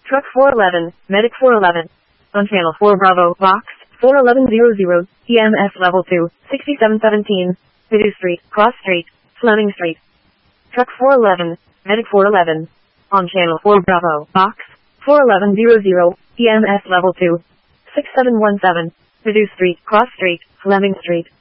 Truck 411, Medic 411. On channel 4 Bravo, Box 41100, EMS level 2, 6717, Vidu Street, Cross Street, Fleming Street. Truck 411, Medic 411. On channel 4 Bravo, Box 41100, EMS level 2, 6717, Vidu Street, Cross Street, Fleming Street.